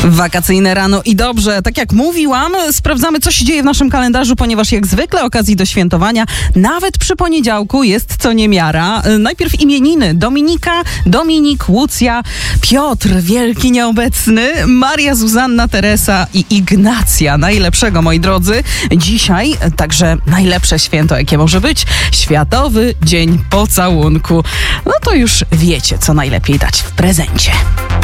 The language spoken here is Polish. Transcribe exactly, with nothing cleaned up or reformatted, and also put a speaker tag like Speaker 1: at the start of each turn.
Speaker 1: Wakacyjne rano i dobrze. Tak jak mówiłam, sprawdzamy, co się dzieje w naszym kalendarzu, ponieważ jak zwykle okazji do świętowania, nawet przy poniedziałku jest co niemiara. Najpierw imieniny. Dominika, Dominik, Łucja, Piotr, wielki nieobecny, Maria, Zuzanna, Teresa i Ignacja. Najlepszego, moi drodzy. Dzisiaj także najlepsze święto, jakie może być. Światowy Dzień Pocałunku. No to już wiecie, co najlepiej dać w prezencie.